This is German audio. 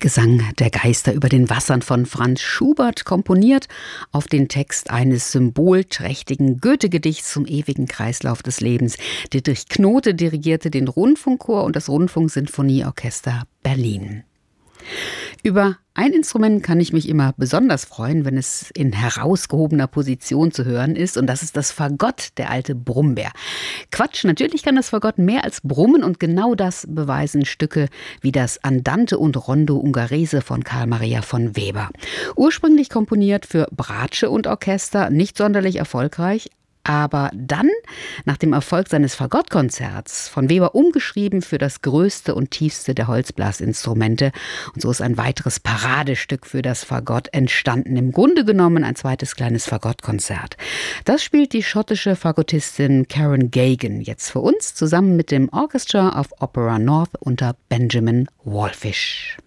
Gesang der Geister über den Wassern von Franz Schubert, komponiert auf den Text eines symbolträchtigen Goethe-Gedichts zum ewigen Kreislauf des Lebens. Dietrich Knote dirigierte den Rundfunkchor und das Rundfunksinfonieorchester Berlin. Über ein Instrument kann ich mich immer besonders freuen, wenn es in herausgehobener Position zu hören ist, und das ist das Fagott, der alte Brummbär. Quatsch, natürlich kann das Fagott mehr als brummen, und genau das beweisen Stücke wie das Andante und Rondo Ungherese von Carl Maria von Weber. Ursprünglich komponiert für Bratsche und Orchester, nicht sonderlich erfolgreich, aber dann, nach dem Erfolg seines Fagottkonzerts, von Weber umgeschrieben für das größte und tiefste der Holzblasinstrumente. Und so ist ein weiteres Paradestück für das Fagott entstanden. Im Grunde genommen ein zweites kleines Fagottkonzert. Das spielt die schottische Fagottistin Karen Gagan jetzt für uns zusammen mit dem Orchestra of Opera North unter Benjamin Wallfisch.